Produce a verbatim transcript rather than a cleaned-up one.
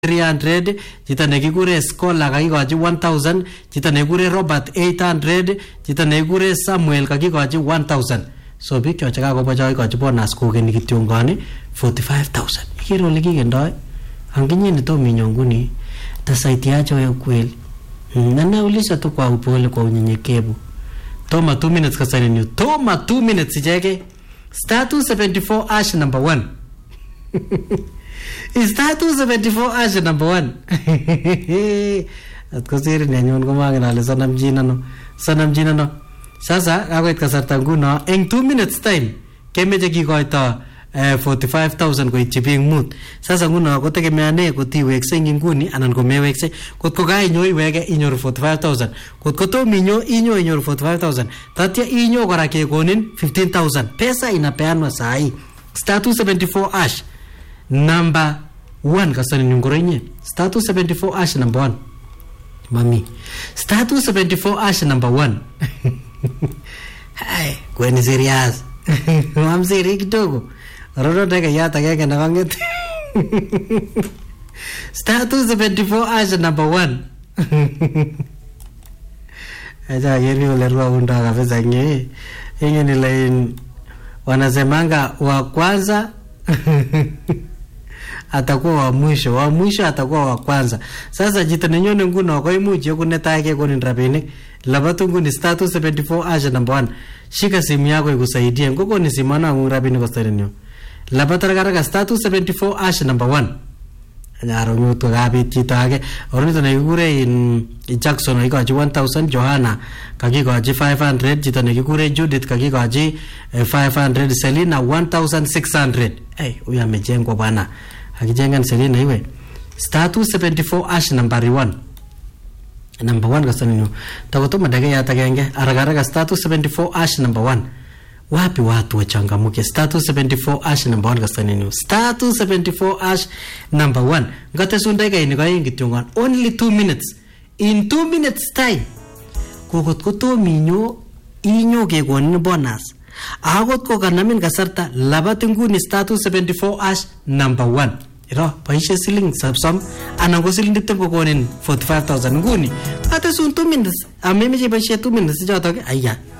three hundred, chito nekikure Scholar kakikochi one thousand, chito nekikure Robert eight hundred, chito nekikure Samuel kakikochi one thousand. So biik cho chekakobo cho kakikochi bonus kokeni kityongoni forty-five thousand. Ikere ole kikendoi. Anginye nitomi minyo nguni tasaidiacho ya ukweli. Na nauliza tu kwa upole kwa unyenyekevu. Toma two minutes kasani niyo. Toma two minutes icheke. Star two seventy-four ash number one. Star two seventy-four ash number one. At kusiri ni anyon kumangin ale sanam jina no. Sanam jina no. Sasa kakoit kasarta nguno eng two minutes time kemeche kikoito uh, forty-five thousand koityi biik mut. Sasa nguno kotegemeane kotiwekse eng nguni anan komewekse. Kotko kainyo iweke inyoru forty-five thousand. Kotko tomo inyo inyo inyoru forty-five thousand. Tatya inyo kora kekonin fifteen thousand. Pesa inapeanwa sahi. Star two seventy-four ash number one kasani nyungoro inye. Star two seventy-four ash number one. Mami. Star two seventy-four ash number one. Hai, kweni serious. Mam seri kidogo. Rodo deka yata keke na kanget. Star two seventy-four ash number one. Aja yeri ulerwa unda kabisa nye. Inge ni lain wanasemanga wa kwanza atakuwa wa mwisho, wa mwisho atakuwa wa kwanza. Sasa jita ninyone nguno kwa imuji yoku netaike kuni ndrapini labatu nguni star two seventy-four ash number one. Shika simu yako ikusaidia ngoko ni simu wana ngrapini kwa stari nyo labatu rakaraka star two seventy-four ash number one. Nyaro nyutu gabi jita hake oronito na yukure in Jackson kakikochi one thousand, Johanna kakikochi five hundred, jita na yukure Judith kakikochi five hundred, Selina one thousand six hundred. Hey, uya mejengwa bana akijengan Selina iwe star two seventy-four ash number one. Number one kasani nyo takoto madage yata genge aragaraka star two seventy-four ash number one. Wapi watu wachangamuke star two seventy-four ash number one kasani nyo star two seventy-four ash number one. Ngate sundai kai ni kai ngityongan only two minutes. In two minutes time kokot koto minyo inyo kekonin bonus. Agot ko kanamin kasarta labat nguni star two seventy-four ash number one. Iro paishe siling sabsam anango siling dito kokonin forty-five thousand nguni. Ate sun two minutes. Ameme je paishe two minutes joto ke ayya.